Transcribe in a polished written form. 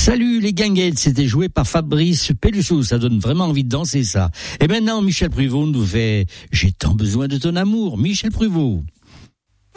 Salut les guinguettes, c'était joué par Fabrice Pellussou, ça donne vraiment envie de danser ça. Et maintenant Michel Pruvot nous fait « J'ai tant besoin de ton amour », Michel Pruvot.